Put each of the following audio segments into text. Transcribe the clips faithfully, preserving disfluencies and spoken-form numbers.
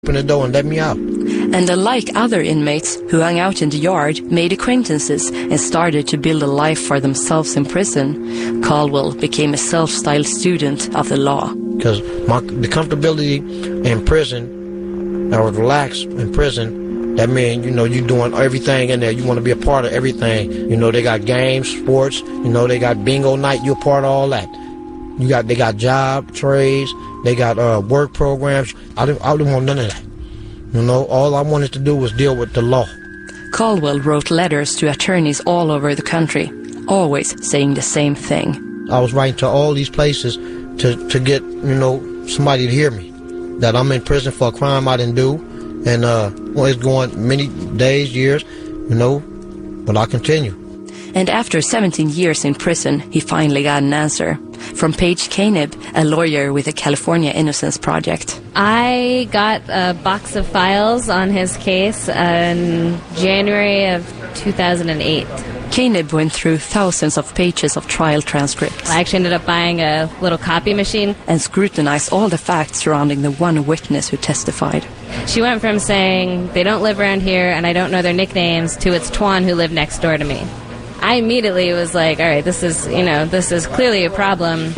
opened the door and let me out. And unlike other inmates who hung out in the yard, made acquaintances, and started to build a life for themselves in prison, Caldwell became a self-styled student of the law. Because the comfortability in prison, I was relaxed in prison, that means, you know, you doing everything in there. You want to be a part of everything. You know, they got games, sports, you know, they got bingo night, you're a part of all that. You got, they got job, trades, they got uh, work programs. I didn't, I didn't want none of that. You know, all I wanted to do was deal with the law. Caldwell wrote letters to attorneys all over the country, always saying the same thing. I was writing to all these places to, to get, you know, somebody to hear me, that I'm in prison for a crime I didn't do. And uh, well, it's going many days, years, you know, but I continue. And after seventeen years in prison, he finally got an answer from Paige Koenig, a lawyer with the California Innocence Project. I got a box of files on his case in January of two thousand eight. Koenig went through thousands of pages of trial transcripts. I actually ended up buying a little copy machine and scrutinized all the facts surrounding the one witness who testified. She went from saying, they don't live around here and I don't know their nicknames, to it's Twan who lived next door to me. I immediately was like, all right, this is, you know, this is clearly a problem.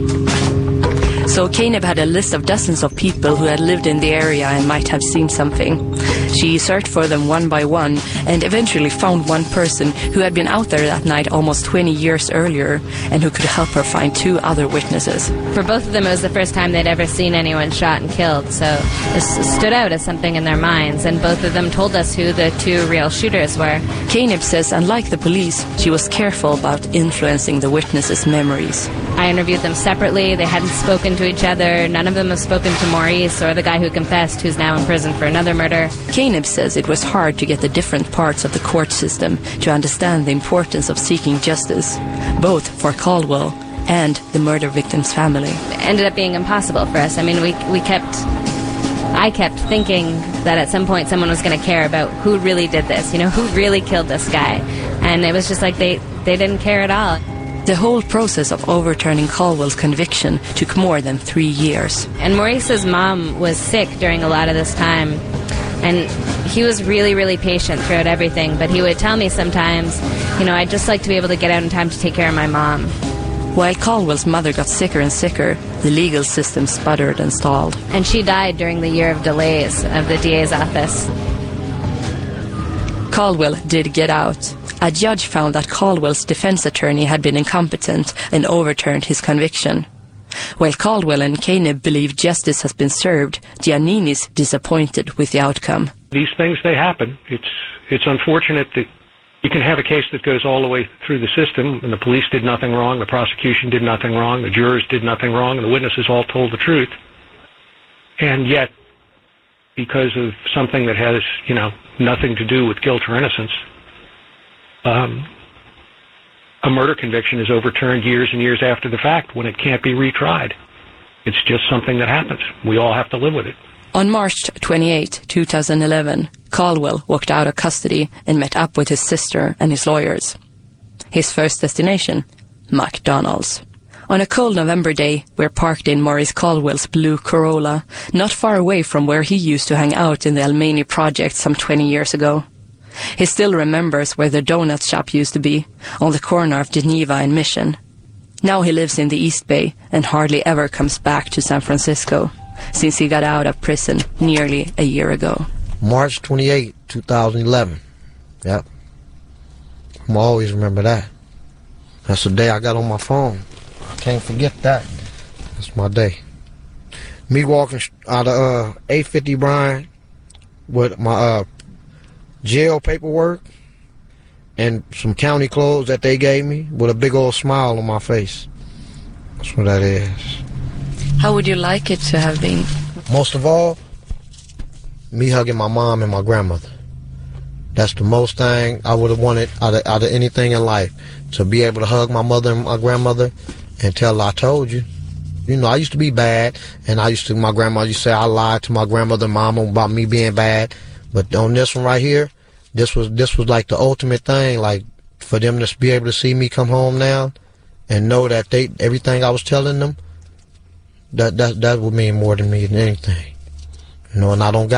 So Koenig had a list of dozens of people who had lived in the area and might have seen something. She searched for them one by one and eventually found one person who had been out there that night almost twenty years earlier and who could help her find two other witnesses. For both of them, it was the first time they'd ever seen anyone shot and killed, so it stood out as something in their minds, and both of them told us who the two real shooters were. Koenig says, unlike the police, she was careful about influencing the witnesses' memories. I interviewed them separately. They hadn't spoken to each other. None of them have spoken to Maurice or the guy who confessed, who's now in prison for another murder. Koenig says it was hard to get the different parts of the court system to understand the importance of seeking justice, both for Caldwell and the murder victim's family. It ended up being impossible for us. I mean, we we kept... I kept thinking that at some point someone was going to care about who really did this, you know, who really killed this guy. And it was just like they, they didn't care at all. The whole process of overturning Caldwell's conviction took more than three years. And Maurice's mom was sick during a lot of this time, and he was really, really patient throughout everything, but he would tell me sometimes, you know, I'd just like to be able to get out in time to take care of my mom. While Caldwell's mother got sicker and sicker, the legal system sputtered and stalled. And she died during the year of delays of the D A's office. Caldwell did get out. A judge found that Caldwell's defense attorney had been incompetent and overturned his conviction. While Caldwell and Koenig believe justice has been served, Giannini's disappointed with the outcome. These things, they happen. It's it's unfortunate that you can have a case that goes all the way through the system, and the police did nothing wrong, the prosecution did nothing wrong, the jurors did nothing wrong, and the witnesses all told the truth. And yet, because of something that has, you know, nothing to do with guilt or innocence, Um, a murder conviction is overturned years and years after the fact when it can't be retried. It's just something that happens. We all have to live with it. On March twenty-eighth, two thousand eleven, Caldwell walked out of custody and met up with his sister and his lawyers. His first destination, McDonald's. On a cold November day, we're parked in Maurice Caldwell's blue Corolla, not far away from where he used to hang out in the Almani project some twenty years ago. He still remembers where the donut shop used to be, on the corner of Geneva and Mission. Now he lives in the East Bay and hardly ever comes back to San Francisco, since he got out of prison nearly a year ago. March twenty-eighth, two thousand eleven. Yep. I'm always remember that. That's the day I got on my phone. I can't forget that. That's my day. Me walking out of uh, eight fifty Bryan with my uh, jail paperwork and some county clothes that they gave me with a big old smile on my face. That's what that is. How would you like it to have been? Most of all, me hugging my mom and my grandmother. That's the most thing I would have wanted out of, out of anything in life. To be able to hug my mother and my grandmother and tell her, I told you. You know, I used to be bad, and I used to, my grandma used to say I lied to my grandmother and mama about me being bad. But on this one right here, this was this was like the ultimate thing, like for them to be able to see me come home now and know that they everything I was telling them, that that that would mean more to me than anything. You know, and I don't got